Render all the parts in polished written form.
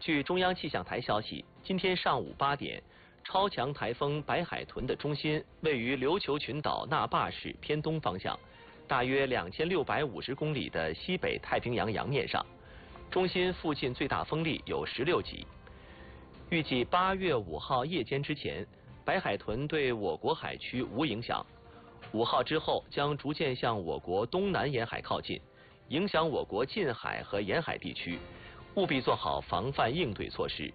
据中央气象台消息，今天上午8点，超强台风白海豚的中心位于琉球群岛那霸市偏东方向，大约2650公里的西北太平洋洋面上。中心附近最大风力有16级。预计8月5号夜间之前，白海豚对我国海区无影响。5号之后将逐渐向我国东南沿海靠近，影响我国近海和沿海地区，务必做好防范应对措施。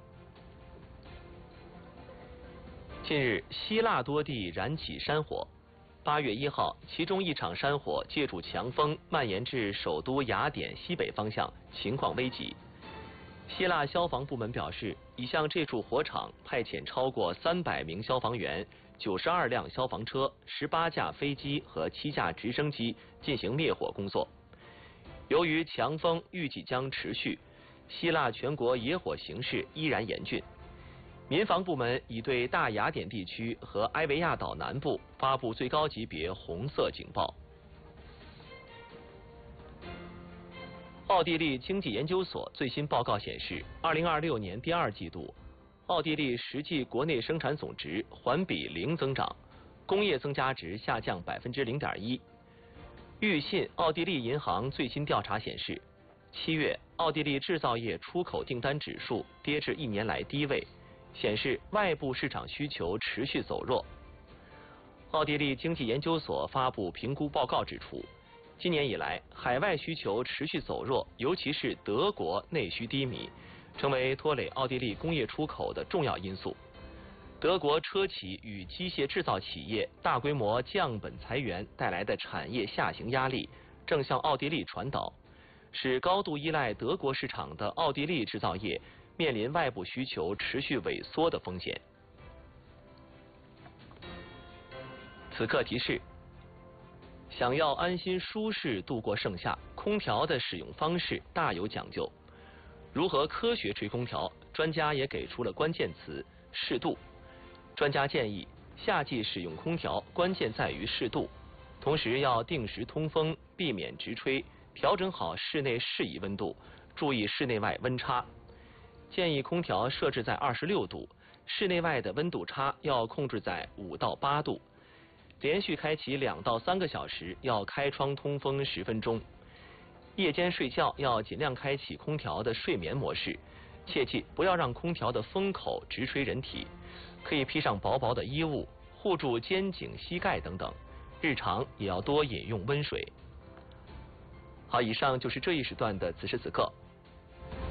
近日，希腊多地燃起山火。8月1号，其中一场山火借助强风蔓延至首都雅典西北方向，情况危急。希腊消防部门表示，已向这处火场派遣超过300名消防员、92辆消防车、18架飞机和7架直升机进行灭火工作。由于强风预计将持续，希腊全国野火形势依然严峻。民防部门已对大雅典地区和埃维亚岛南部发布最高级别红色警报。奥地利经济研究所最新报告显示，2026年第2季度，奥地利实际国内生产总值环比0增长，工业增加值下降0.1%。预信奥地利银行最新调查显示，7月奥地利制造业出口订单指数跌至1年来低位，显示外部市场需求持续走弱。奥地利经济研究所发布评估报告指出，今年以来海外需求持续走弱，尤其是德国内需低迷，成为拖累奥地利工业出口的重要因素。德国车企与机械制造企业大规模降本裁员带来的产业下行压力正向奥地利传导，使高度依赖德国市场的奥地利制造业面临外部需求持续萎缩的风险。此刻提示：想要安心舒适度过盛夏，空调的使用方式大有讲究。如何科学吹空调，专家也给出了关键词：适度。专家建议，夏季使用空调关键在于适度，同时要定时通风，避免直吹，调整好室内适宜温度，注意室内外温差。建议空调设置在26度，室内外的温度差要控制在5到8度。连续开启2到3个小时，要开窗通风10分钟。夜间睡觉要尽量开启空调的睡眠模式，切记不要让空调的风口直吹人体，可以披上薄薄的衣物，护住肩颈、膝盖等等。日常也要多饮用温水。好，以上就是这一时段的此时此刻。